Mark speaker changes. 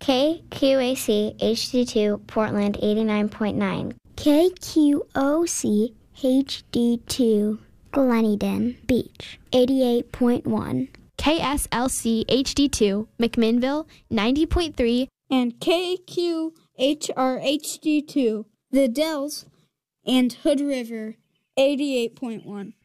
Speaker 1: KQAC HD2 Portland 89.9.
Speaker 2: KQOC HD2 Gleneden Beach 88.1.
Speaker 3: KSLC HD2 McMinnville 90.3.
Speaker 4: And KQHR HD2 The Dells and Hood River 88.1.